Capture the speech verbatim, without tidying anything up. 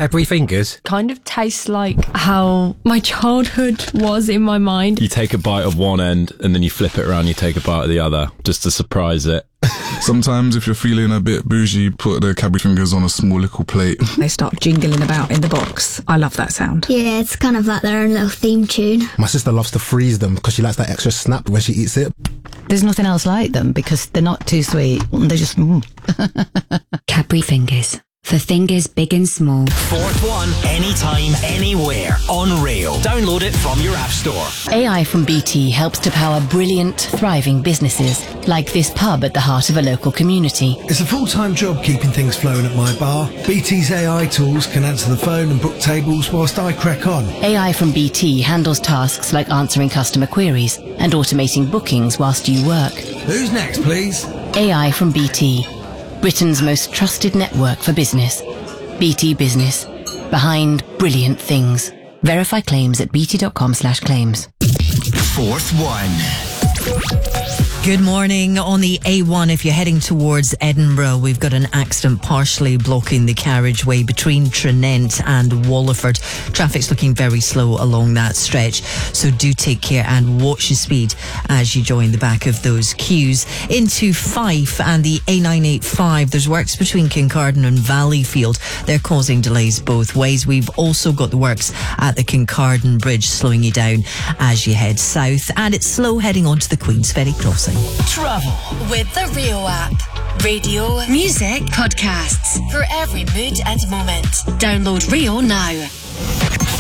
Cadbury fingers? Kind of tastes like how my childhood was in my mind. You take a bite of one end and then you flip it around, you take a bite of the other, just to surprise it. Sometimes if you're feeling a bit bougie, put the Cadbury fingers on a small little plate. They start jingling about in the box. I love that sound. Yeah, it's kind of like their own little theme tune. My sister loves to freeze them because she likes that extra snap when she eats it. There's nothing else like them because they're not too sweet. They're just... Mm. Cadbury Fingers. For fingers big and small. Fourth one, anytime, anywhere, on Rail. Download it from your app store. A I from B T helps to power brilliant, thriving businesses, like this pub at the heart of a local community. It's a full-time job keeping things flowing at my bar. B T's A I tools can answer the phone and book tables whilst I crack on. A I from B T handles tasks like answering customer queries and automating bookings whilst you work. Who's next, please? A I from B T. Britain's most trusted network for business. B T Business. Behind brilliant things. Verify claims at bt.com slash claims. Fourth one. Good morning. On the A one, if you're heading towards Edinburgh, we've got an accident partially blocking the carriageway between Tranent and Wallingford. Traffic's looking very slow along that stretch, so do take care and watch your speed as you join the back of those queues. Into Fife and the A nine eighty-five, there's works between Kincardine and Valleyfield. They're causing delays both ways. We've also got the works at the Kincardine Bridge slowing you down as you head south, and it's slow heading onto the Queensferry crossing. Travel with the Rio app. Radio, music, podcasts for every mood and moment. Download Rio now.